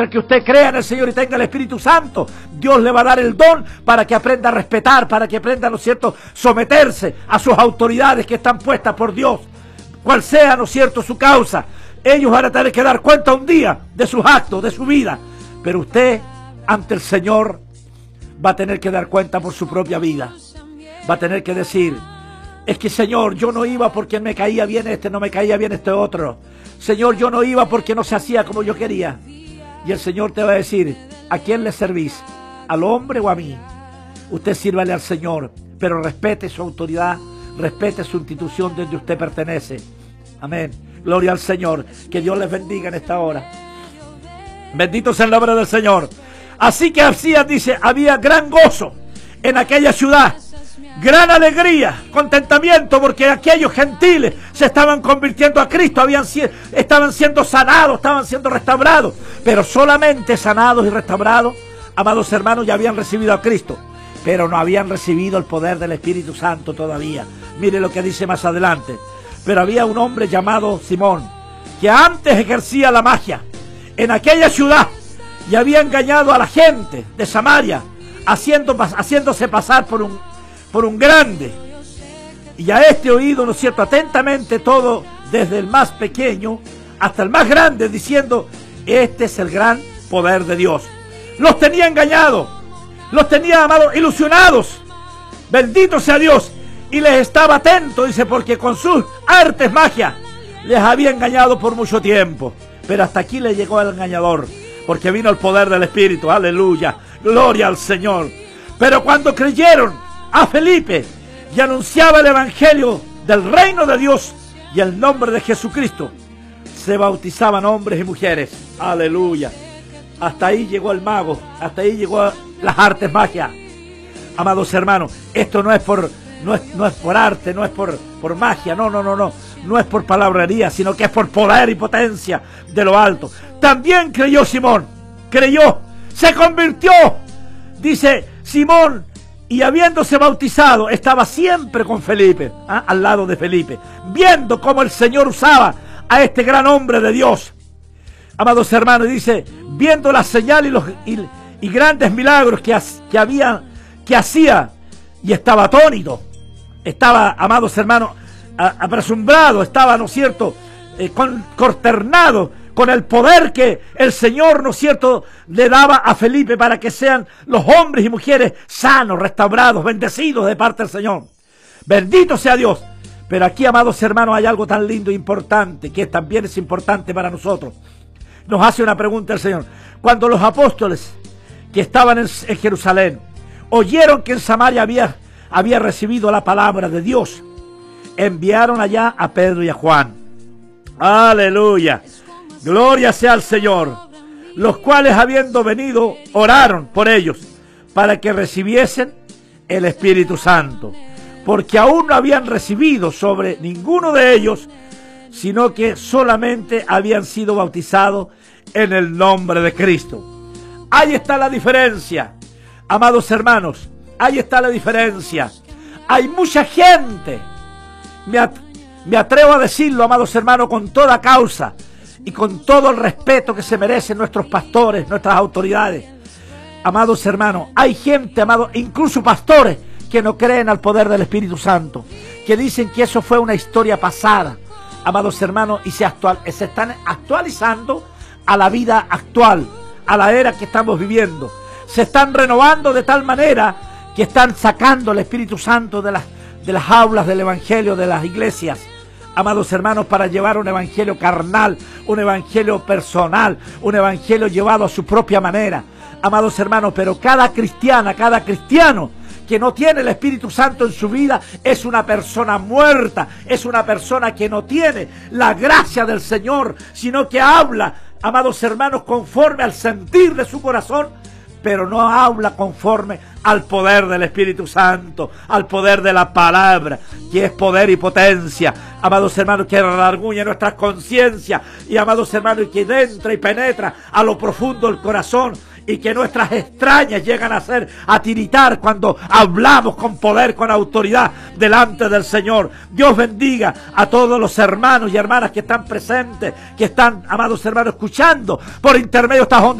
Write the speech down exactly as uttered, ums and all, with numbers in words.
mientras que usted crea en el Señor y tenga el Espíritu Santo, Dios le va a dar el don para que aprenda a respetar, para que aprenda, ¿no es cierto?, someterse a sus autoridades que están puestas por Dios. Cual sea, ¿no es cierto?, su causa. Ellos van a tener que dar cuenta un día de sus actos, de su vida. Pero usted, ante el Señor, va a tener que dar cuenta por su propia vida. Va a tener que decir: es que, Señor, yo no iba porque me caía bien este, no me caía bien este otro. Señor, yo no iba porque no se hacía como yo quería. Y el Señor te va a decir: ¿a quién le servís? ¿Al hombre o a mí? Usted sírvale al Señor, pero respete su autoridad, respete su institución donde usted pertenece. Amén. Gloria al Señor. Que Dios les bendiga en esta hora. Bendito sea el nombre del Señor. Así que así dice, había gran gozo en aquella ciudad, gran alegría, contentamiento, porque aquellos gentiles se estaban convirtiendo a Cristo, habían, estaban siendo sanados, estaban siendo restaurados, pero solamente sanados y restaurados, amados hermanos, ya habían recibido a Cristo, pero no habían recibido el poder del Espíritu Santo todavía. Mire lo que dice más adelante. Pero había un hombre llamado Simón, que antes ejercía la magia en aquella ciudad y había engañado a la gente de Samaria, haciendo, haciéndose pasar por un por un grande, y a este oído, ¿no es cierto?, atentamente todo, desde el más pequeño hasta el más grande, diciendo: este es el gran poder de Dios. Los tenía engañados, los tenía, amados, ilusionados. Bendito sea Dios. Y les estaba atento, dice, porque con sus artes magia les había engañado por mucho tiempo. Pero hasta aquí le llegó el engañador, porque vino el poder del Espíritu. Aleluya, gloria al Señor. Pero cuando creyeron a Felipe y anunciaba el evangelio del reino de Dios y el nombre de Jesucristo, se bautizaban hombres y mujeres. Aleluya. Hasta ahí llegó el mago, hasta ahí llegó las artes magia. Amados hermanos, esto no es por no es, no es por arte, no es por, por magia, no, no, no, no, no es por palabrería, sino que es por poder y potencia de lo alto. También creyó Simón, creyó, se convirtió, dice Simón. Y habiéndose bautizado, estaba siempre con Felipe, ¿ah? al lado de Felipe, viendo cómo el Señor usaba a este gran hombre de Dios. Amados hermanos, dice, viendo las señales y los y, y grandes milagros que, que había, que hacía, y estaba atónito, estaba, amados hermanos, apresumbrado, estaba, ¿no es cierto?, eh, con, consternado con el poder que el Señor, ¿no es cierto?, le daba a Felipe para que sean los hombres y mujeres sanos, restaurados, bendecidos de parte del Señor. Bendito sea Dios. Pero aquí, amados hermanos, hay algo tan lindo e importante, que también es importante para nosotros. Nos hace una pregunta el Señor. Cuando los apóstoles que estaban en, en Jerusalén oyeron que en Samaria había, había recibido la palabra de Dios, enviaron allá a Pedro y a Juan. Aleluya. Gloria sea al Señor. Los cuales, habiendo venido, oraron por ellos para que recibiesen el Espíritu Santo, porque aún no habían recibido sobre ninguno de ellos, sino que solamente habían sido bautizados en el nombre de Cristo. Ahí está la diferencia, amados hermanos. Ahí está la diferencia. Hay mucha gente, me, at me atrevo a decirlo, amados hermanos, con toda causa y con todo el respeto que se merecen nuestros pastores, nuestras autoridades. Amados hermanos, hay gente, amados, incluso pastores, que no creen al poder del Espíritu Santo, que dicen que eso fue una historia pasada, amados hermanos, y se, actual, se están actualizando a la vida actual, a la era que estamos viviendo. Se están renovando de tal manera que están sacando el Espíritu Santo de las, de las aulas del Evangelio, de las iglesias, amados hermanos, para llevar un evangelio carnal, un evangelio personal, un evangelio llevado a su propia manera, amados hermanos. Pero cada cristiana, cada cristiano que no tiene el Espíritu Santo en su vida es una persona muerta, es una persona que no tiene la gracia del Señor, sino que habla, amados hermanos, conforme al sentir de su corazón, pero no habla conforme al poder del Espíritu Santo, al poder de la palabra, que es poder y potencia, amados hermanos, que redarguye nuestras conciencias, y amados hermanos, que entra y penetra a lo profundo del corazón, y que nuestras extrañas llegan a ser a tiritar cuando hablamos con poder, con autoridad delante del Señor. Dios bendiga a todos los hermanos y hermanas que están presentes, que están, amados hermanos, escuchando por intermedio de estas ondas